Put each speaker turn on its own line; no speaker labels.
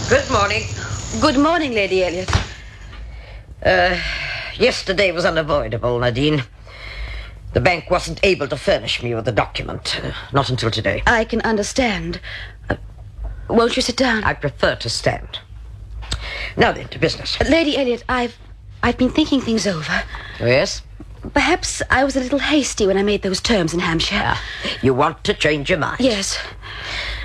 Good morning.
Good morning, Lady Elliot.
Yesterday was unavoidable, Nadine. The bank wasn't able to furnish me with the document. Not until today.
I can understand. Won't you sit down?
I prefer to stand. Now then, to business.
Lady Elliot, I've been thinking things over.
Oh, yes?
Perhaps I was a little hasty when I made those terms in Hampshire.
You want to change your mind?
Yes.